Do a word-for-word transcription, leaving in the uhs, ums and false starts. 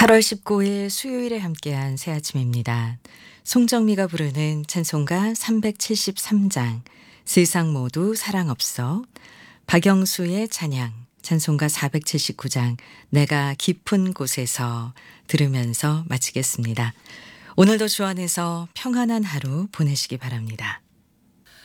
팔월 십구일 수요일에 함께한 새 아침입니다. 송정미가 부르는 찬송가 삼백칠십삼 장 세상 모두 사랑 없어, 박영수의 찬양 찬송가 사백칠십구 장 내가 깊은 곳에서 들으면서 마치겠습니다. 오늘도 주 안에서 평안한 하루 보내시기 바랍니다.